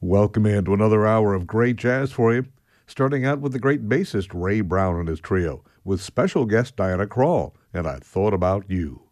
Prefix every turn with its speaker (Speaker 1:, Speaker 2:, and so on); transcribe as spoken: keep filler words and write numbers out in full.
Speaker 1: Welcome into another hour of great jazz for you. Starting out with the great bassist Ray Brown and his trio, with special guest Diana Krall, and I Thought About You.